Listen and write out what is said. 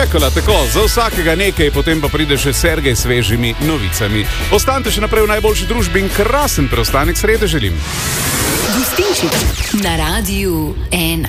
Ekala, tako, za vsakega nekaj, potem pa pride še Sergej s svežimi novicami. Ostanite še naprej v najboljši družbi in krasen preostanek srede želim. Gostinček na Radiu 1.